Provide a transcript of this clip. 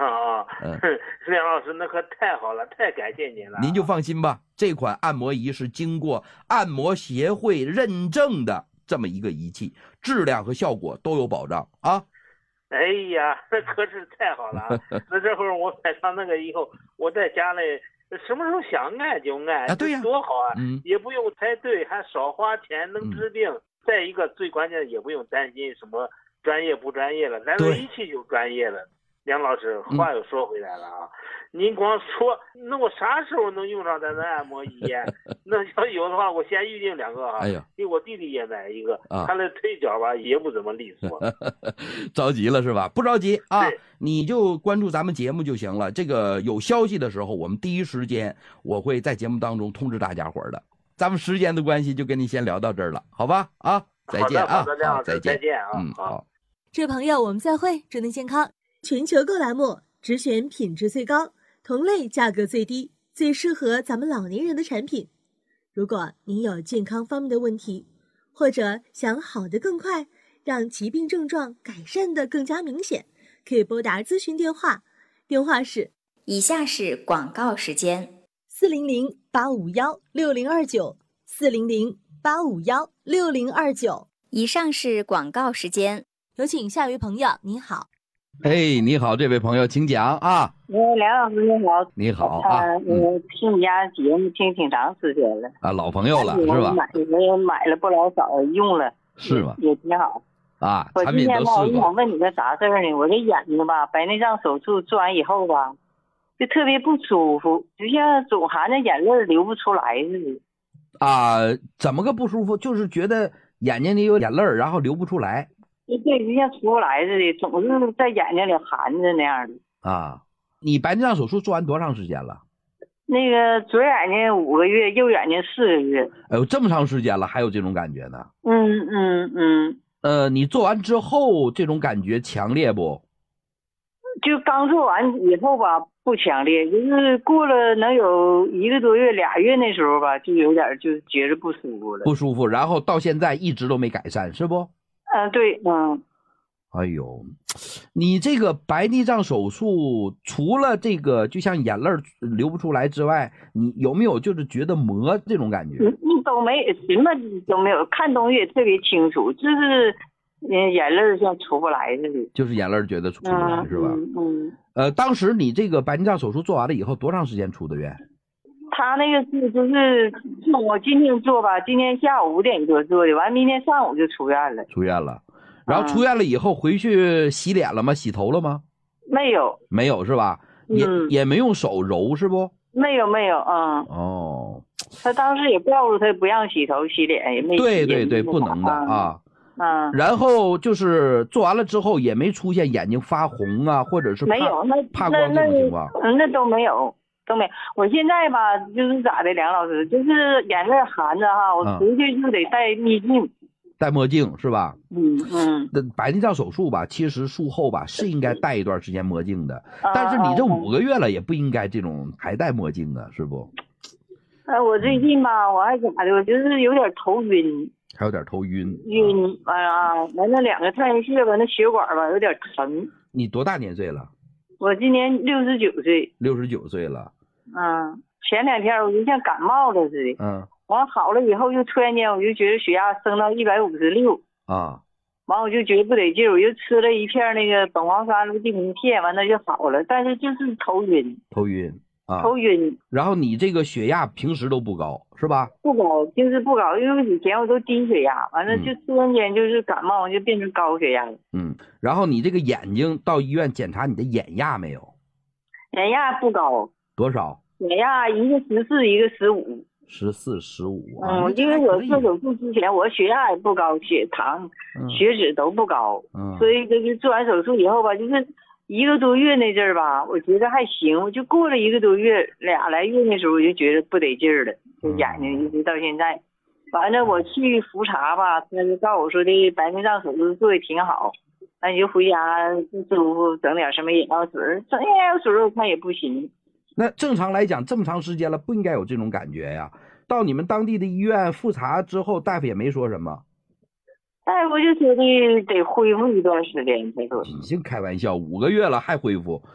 梁老师，那可太好了，太感谢您了。 您就放心吧，这款按摩仪是经过按摩协会认证的这么一个仪器，质量和效果都有保障啊。 哎呀，那可是太好了啊！那这会儿我买上那个以后，我在家里什么时候想按就按， 对呀， 多好啊！也不用排队，还少花钱，能治病。再一个，最关键的也不用担心什么专业不专业了，来个仪器就专业了。梁老师，话又说回来了啊，您光说，那我啥时候能用上咱的按摩仪呀？那要有的话，我先预定2个啊。给我弟弟也买一个，他的腿脚吧也不怎么利索。 着急了是吧？不着急啊，你就关注咱们节目就行了。这个有消息的时候，我们第一时间我会在节目当中通知大家伙的。咱们时间的关系，就跟你先聊到这儿了，好吧？啊，再见啊， 好，再见啊， 好。 这位朋友，我们再会，祝您健康。全球购栏目只选品质最高、同类价格最低、最适合咱们老年人的产品。如果您有健康方面的问题，或者想好得更快，让疾病症状改善得更加明显，可以拨打咨询电话，电话是以下是广告时间 ：400-851-6029，400-851-6029。 以上是广告时间， 有请下一位朋友，你好。 你好，这位朋友，请讲啊。 梁老师你好。 你好啊。 我听你家节目听挺长时间了啊，老朋友了是吧？ 我买了不老少，用了是吗？ 也挺好啊。 我今天吧，我想问你个啥事儿呢？我这眼睛吧，白内障手术做完以后吧，就特别不舒服，就像总含着眼泪流不出来似的。 啊，怎么个不舒服？就是觉得眼睛里有眼泪，然后流不出来。 对，就像出不来似的，总是在眼睛里含着那样的。 啊，你白内障手术做完多长时间了？ 那个左眼睛5个月，右眼睛4个月。 哎呦，这么长时间了，还有这种感觉呢？你做完之后这种感觉强烈不？ 就刚做完以后吧，不强烈，就是过了能有1个多月、2月那时候吧，就有点就觉着不舒服了。 不舒服，然后到现在一直都没改善，是不？ 对， 哎呦，你这个白内障手术除了这个就像眼泪流不出来之外，你有没有就是觉得磨这种感觉？ 都没，什么都没有，看东西也特别清楚，就是眼泪像出不来似的。 就是眼泪觉得出不来是吧？当时你这个白内障手术做完了以后多长时间出的院？ 他那个是就是我今天做吧，今天下午5点多做的，完明天上午就出院了。 出院了，然后出院了以后回去洗脸了吗？洗头了吗？ 没有， 没有是吧？也没用手揉是不？ 没有， 哦， 他当时也告诉他不让洗头洗脸，也没洗。 对，不能的啊。然后就是做完了之后也没出现眼睛发红啊，或者是没有怕光这种情况。 那都没有。我现在吧，就是咋的，梁老师，就是眼泪含着哈，我回去就得戴墨镜。 戴墨镜是吧？那白内障手术吧，其实术后吧是应该戴一段时间墨镜的，但是你这5个月了也不应该这种还戴墨镜啊，是不？ 我最近吧，我还咋的，我就是有点头晕。 还有点头晕。 完了2个太阳穴吧，那血管吧有点疼。 你多大年岁了？ 我今年69岁。 69岁了。 前2天我就像感冒了似的。完好了以后，又突然间我就觉得血压升到156。完我就觉得不得劲，我就吃了一片那个苯黄酸氯地平片，完了就好了，但是就是头晕。头晕。 然后你这个血压平时都不高是吧？ 不高，平时不高，因为以前我都低血压，完了就突然间就是感冒，就变成高血压了。 然后你这个眼睛到医院检查你的眼压没有？ 眼压不高。 多少？ 眼压一个14，一个15。 14、15。 因为我做手术之前我血压也不高，血糖、血脂都不高。所以这个做完手术以后吧，就是1个多月那阵儿吧，我觉得还行，我就过了1个多月，2来月那时候我就觉得不得劲儿了，这眼睛一直到现在。完了我去复查吧，他就告诉我说这白内障手术做的挺好，那你就回家不舒服整点什么眼药水，整眼药水我看也不行。 那正常来讲这么长时间了不应该有这种感觉呀。到你们当地的医院复查之后，大夫也没说什么。 大夫就说得恢复一段时间才说。 你净开玩笑，5个月了还恢复，